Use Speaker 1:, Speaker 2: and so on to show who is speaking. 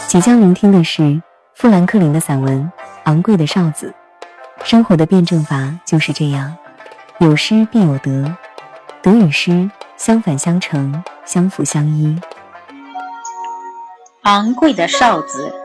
Speaker 1: 即将聆听的是富兰克林的散文《昂贵的哨子》。生活的辩证法就是这样，有失必有得，得与失相反相成，相辅相依。
Speaker 2: 昂贵的哨子，